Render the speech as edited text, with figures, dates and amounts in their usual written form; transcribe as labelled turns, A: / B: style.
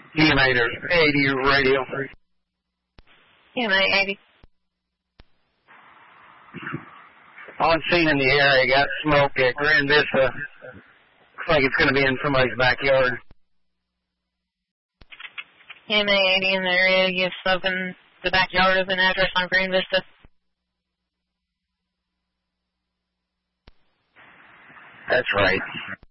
A: EMA 80 radio.
B: EMA 80.
A: On scene in the area, got smoke at Grand Vista. Looks like it's going to be in somebody's backyard.
B: EMA 80 in the area, you have smoke in the backyard of an address on Grand Vista.
A: That's right.